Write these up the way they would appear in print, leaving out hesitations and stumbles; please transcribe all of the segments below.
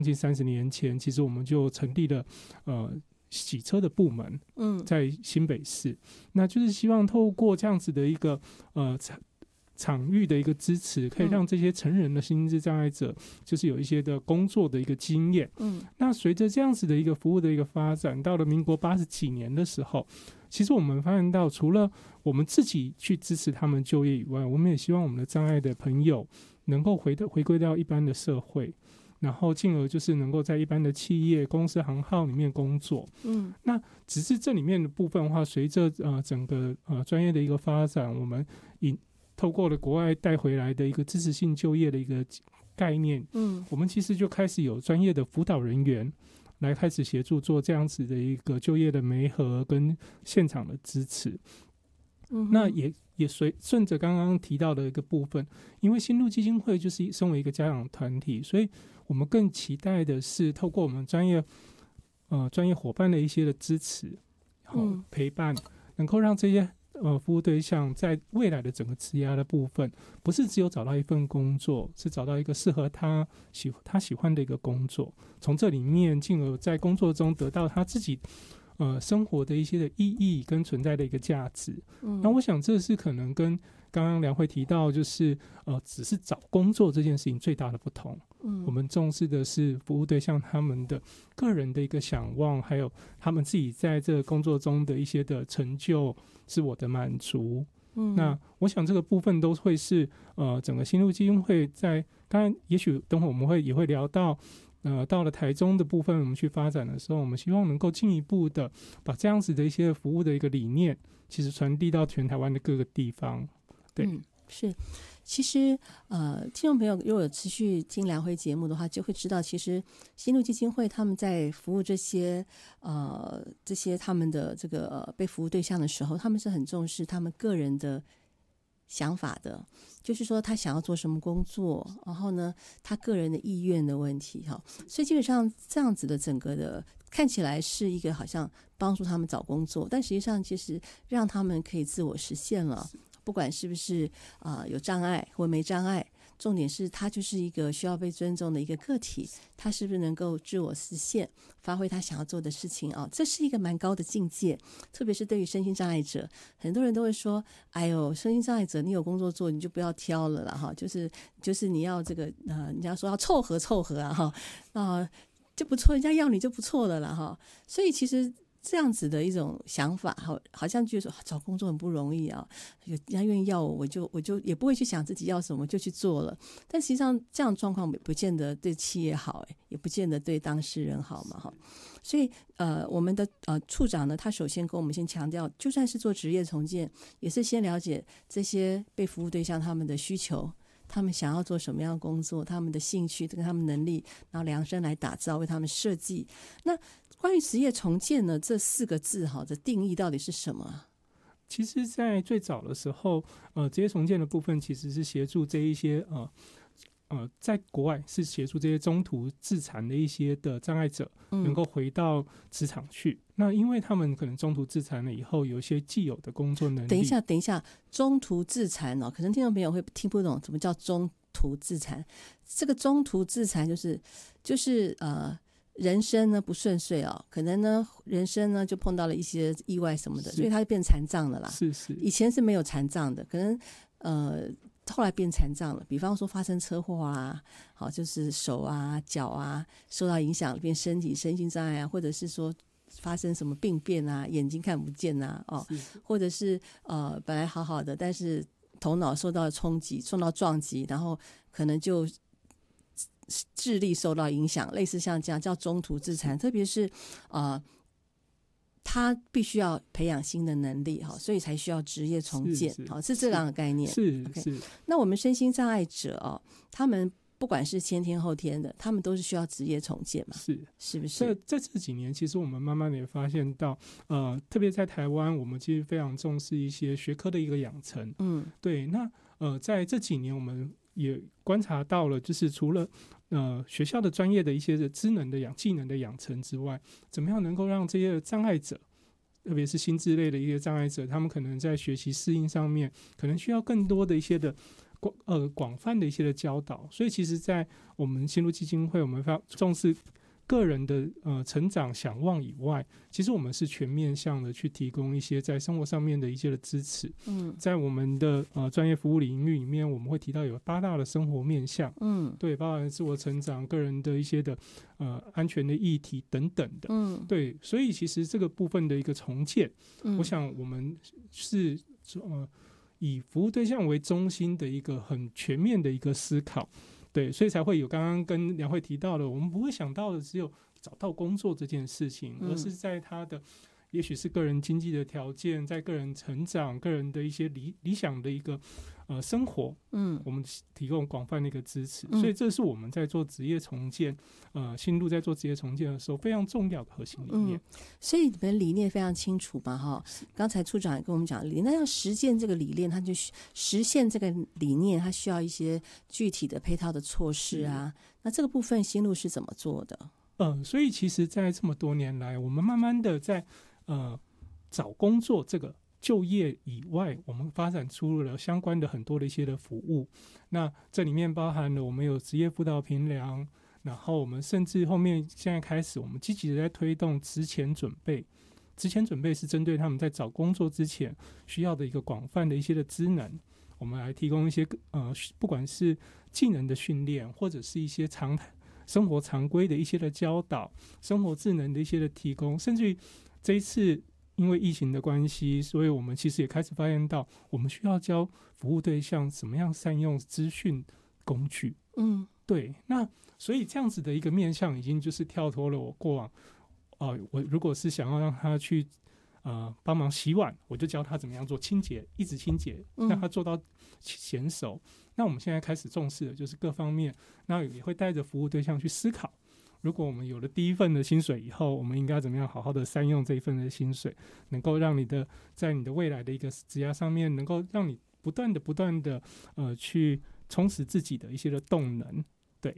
近30年前，其实我们就成立了洗车的部门，在新北市，那就是希望透过这样子的一个场域的一个支持，可以让这些成人的心智障碍者就是有一些的工作的一个经验。那随着这样子的一个服务的一个发展，到了民国80几年的时候，其实我们发现到，除了我们自己去支持他们就业以外，我们也希望我们的障碍的朋友能够回归到一般的社会，然后进而就是能够在一般的企业、公司行号里面工作。那只是这里面的部分的话，随着整个专业的一个发展，我们透过了国外带回来的一个支持性就业的一个概念，我们其实就开始有专业的辅导人员来开始协助做这样子的一个就业的媒合跟现场的支持。那也顺着刚刚提到的一个部分，因为新路基金会就是身为一个家长团体，所以我们更期待的是透过我们专业伙伴的一些的支持，陪伴，能够让这些服务对象在未来的整个职涯的部分，不是只有找到一份工作，是找到一个适合他喜欢的一个工作，从这里面进而在工作中得到他自己生活的一些的意义跟存在的一个价值。那我想这是可能跟刚刚梁慧提到，就是只是找工作这件事情最大的不同。我们重视的是服务对象他们的个人的一个想望，还有他们自己在这个工作中的一些的成就、自我的满足。那我想这个部分都会是整个新路基金会在当然，也许等会我们也会聊到。到了台中的部分，我们去发展的时候，我们希望能够进一步的把这样子的一些服务的一个理念，其实传递到全台湾的各个地方。对， 是。其实听众朋友如果有持续听梁辉节目的话，就会知道，其实新路基金会他们在服务这些他们的这个被服务对象的时候，他们是很重视他们个人的想法的，就是说他想要做什么工作，然后呢他个人的意愿的问题。所以基本上这样子的整个的看起来是一个好像帮助他们找工作，但实际上其实让他们可以自我实现了，不管是不是有障碍或没障碍，重点是他就是一个需要被尊重的一个个体，他是不是能够自我实现，发挥他想要做的事情这是一个蛮高的境界。特别是对于身心障碍者，很多人都会说，哎呦，身心障碍者你有工作做你就不要挑了啦就是你要这个人家说要凑合就不错，人家要你就不错了啦所以其实这样子的一种想法，好像觉得说找工作很不容易人家愿意要我就也不会去想自己要什么就去做了。但实际上这样的状况不见得对企业好，也不见得对当事人好嘛所以我们的处长呢，他首先跟我们先强调，就算是做职业重建，也是先了解这些被服务对象他们的需求，他们想要做什么样的工作，他们的兴趣跟他们能力，然后量身来打造，为他们设计。那关于职业重建呢，这4个字的定义到底是什么？ 其实在最早的时候职业重建的部分其实是协助这一些在国外是协助这些中途自残的一些的障碍者能够回到职场去。那因为他们可能中途自残了以后有一些既有的工作能力。 等一下，中途自残可能听众朋友会听不懂什么叫中途自残。这个中途自残就是人生呢不顺遂可能呢人生呢就碰到了一些意外什么的，所以他就变残障了啦。 是以前是没有残障的，可能后来变残障了，比方说发生车祸就是手脚受到影响变身心障碍或者是说发生什么病变眼睛看不见或者是本来好好的，但是头脑受到冲击，受到撞击，然后可能就智力受到影响，类似像这样叫中途自残。特别是他必须要培养新的能力所以才需要职业重建，是这样的概念。 是那我们身心障碍者他们不管是先天后天的，他们都是需要职业重建嘛？是不是？ 在这几年，其实我们慢慢的也发现到，特别在台湾，我们其实非常重视一些学科的一个养成。对。那在这几年，我们也观察到了，就是除了学校的专业的一些的技能的养成之外，怎么样能够让这些障碍者，特别是心智类的一些障碍者，他们可能在学习适应上面，可能需要更多的一些的广泛的一些的教导。所以其实在我们新路基金会，我们非常重视个人的成长想望以外，其实我们是全面向的去提供一些在生活上面的一些的支持。在我们的专业服务领域里面，我们会提到有8大的生活面向，对，包含自我成长、个人的一些的安全的议题等等的，对，所以其实这个部分的一个重建，我想我们是以服务对象为中心的一个很全面的一个思考。对，所以才会有刚刚跟梁慧提到的，我们不会想到的只有找到工作这件事情，而是在他的也许是个人经济的条件，在个人成长、个人的一些理想的一个生活，我们提供广泛的一个支持。所以这是我们在做职业重建，新路在做职业重建的时候非常重要的核心理念。 所以你们理念非常清楚吧？哈，刚才处长也跟我们讲，那要实践这个理念，它就实现这个理念，它需要一些具体的配套的措施啊。那这个部分新路是怎么做的？ 所以其实在这么多年来，我们慢慢的在找工作这个就业以外，我们发展出了相关的很多的一些的服务。那这里面包含了我们有职业辅导评量，然后我们甚至后面现在开始，我们积极的在推动职前准备。职前准备是针对他们在找工作之前需要的一个广泛的一些的职能，我们来提供一些不管是技能的训练，或者是一些生活常规的一些的教导，生活智能的一些的提供，甚至于这一次因为疫情的关系，所以我们其实也开始发现到，我们需要教服务对象怎么样善用资讯工具。对，那所以这样子的一个面向，已经就是跳脱了我过往，我如果是想要让他去帮忙洗碗，我就教他怎么样做清洁，一直清洁，让他做到娴熟。那我们现在开始重视的就是各方面，那也会带着服务对象去思考，如果我们有了第一份的薪水以后，我们应该怎么样好好的善用这一份的薪水，能够让你的在你的未来的一个职涯上面，能够让你不断的去充实自己的一些的动能。对，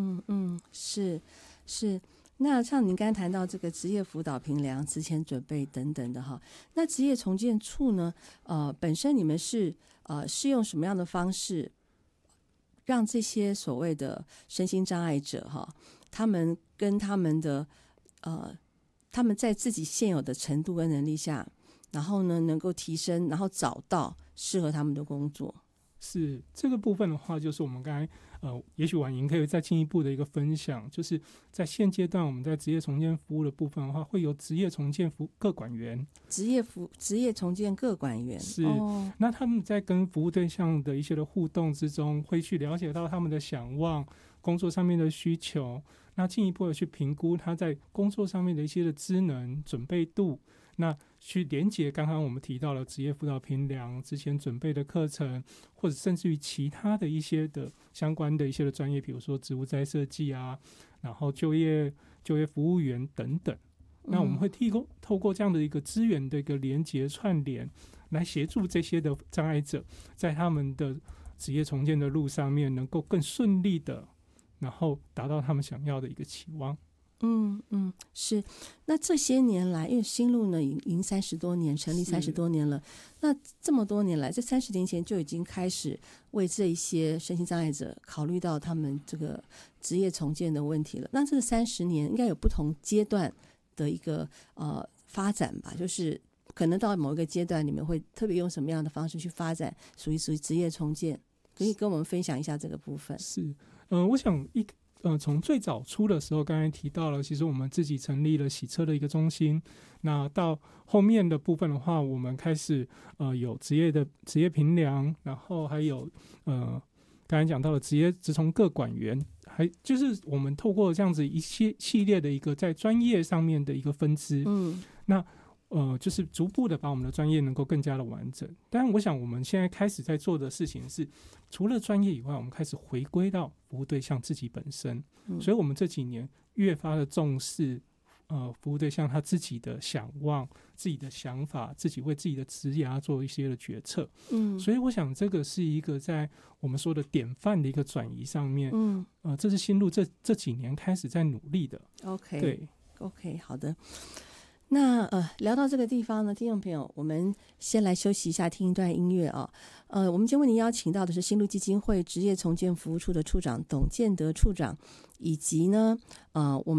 是。那像您刚才谈到这个职业辅导评量、职前准备等等的哈，那职业重建处呢，本身你们是用什么样的方式，让这些所谓的身心障碍者哈，他们跟他们的他们在自己现有的程度跟能力下，然后呢能够提升，然后找到适合他们的工作？ 是这个部分的话，就是我们刚才也许婉莹可以再进一步的一个分享，就是在现阶段我们在职业重建服务的部分的话，会有职业重建各管员，职业重建各管员是，那他们在跟服务对象的一些的互动之中，会去了解到他们的想望、工作上面的需求，那进一步的去评估他在工作上面的一些的职能、准备度。那去连结刚刚我们提到了职业辅导评量、之前准备的课程，或者甚至于其他的一些的相关的一些的专业，比如说职务再设计啊，然后就业服务员等等。那我们会透过这样的一个资源的一个连结串联，来协助这些的障碍者在他们的职业重建的路上面，能够更顺利的，然后达到他们想要的一个期望。 是。那这些年来，因为新路呢已经30多年，成立30多年了，那这么多年来，这30年前就已经开始为这一些身心障碍者考虑到他们这个职业重建的问题了。那这个30年应该有不同阶段的一个发展吧，就是可能到某一个阶段，你们会特别用什么样的方式去发展属于职业重建？可以跟我们分享一下这个部分。 是，我想从最早初的时候，刚才提到了，其实我们自己成立了洗车的一个中心。那到后面的部分的话，我们开始有职业评量，然后还有刚才讲到了职从各管员，还就是我们透过这样子一系列的一个在专业上面的一个分支。那就是逐步的把我们的专业能够更加的完整。当然我想我们现在开始在做的事情是，除了专业以外，我们开始回归到服务对象自己本身。所以我们这几年越发的重视服务对象他自己的想望、自己的想法，自己为自己的职涯做一些的决策。所以我想这个是一个在我们说的典范的一个转移上面，这是新路这几年开始在努力的。 OK， 对 OK， 好的。 那聊到这个地方呢，听众朋友，我们先来休息一下，听一段音乐啊。我们今天为您邀请到的是新路基金会职业重建服务处的处长董建德处长，以及呢，我们